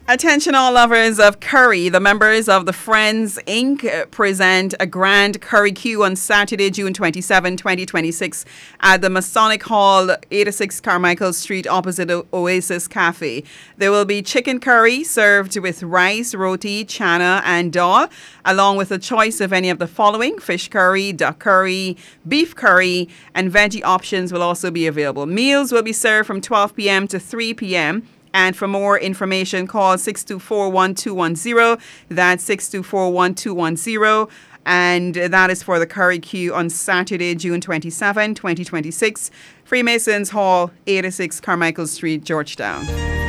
Attention all lovers of curry. The members of the Friends Inc. present a grand curry queue on Saturday, June 27, 2026 at the Masonic Hall, 86 Carmichael Street, opposite Oasis Cafe. There will be chicken curry served with rice, roti, chana and dal, along with a choice of any of the following: fish curry, duck curry, beef curry, and veggie options will also be available. Meals will be served from 12 p.m. to 3 p.m. And for more information, call 624-1210. That's 624-1210. And that is for the curry queue on Saturday, June 27, 2026. Freemasons Hall, 86 Carmichael Street, Georgetown.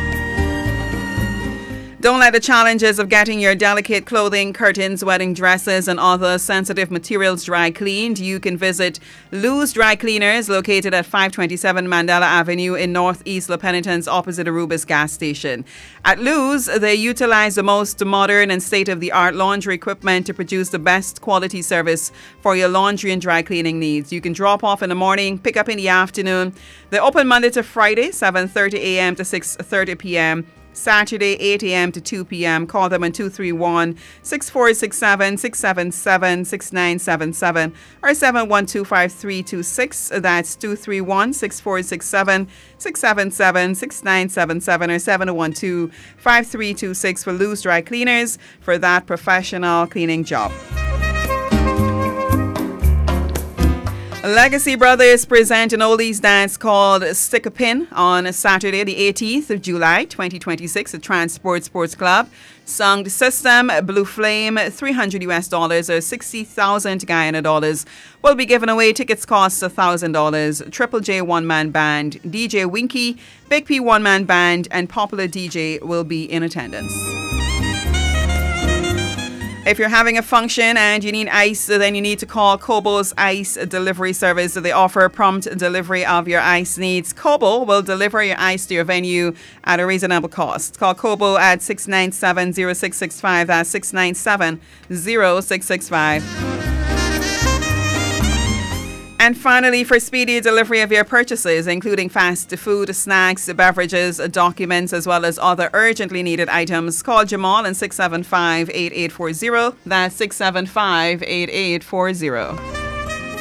Don't let the challenges of getting your delicate clothing, curtains, wedding dresses, and other sensitive materials dry cleaned. You can visit Lou's Dry Cleaners, located at 527 Mandela Avenue in Northeast La Penitence, opposite Arubis gas station. At Lou's, they utilize the most modern and state-of-the-art laundry equipment to produce the best quality service for your laundry and dry cleaning needs. You can drop off in the morning, pick up in the afternoon. They're open Monday to Friday, 7:30 a.m. to 6:30 p.m. Saturday, 8 a.m. to 2 p.m. Call them on 231-6467-677-6977 or 712-5326. That's 231-6467-677-6977 or 712-5326 for Lou's Dry Cleaners for that professional cleaning job. Legacy Brothers present an oldies dance called Stick a Pin on Saturday, the 18th of July, 2026 at Transport Sports Club. Sound system, Blue Flame, $300 or 60,000 Guyana dollars will be given away. Tickets cost $1,000. Triple J one-man band, DJ Winky, Big P one-man band, and Popular DJ will be in attendance. If you're having a function and you need ice, then you need to call Kobo's Ice Delivery Service. They offer prompt delivery of your ice needs. Kobo will deliver your ice to your venue at a reasonable cost. Call Kobo at 697-0665. That's 697-0665. And finally, for speedy delivery of your purchases, including fast food, snacks, beverages, documents, as well as other urgently needed items, call Jamal on 675-8840. That's 675-8840.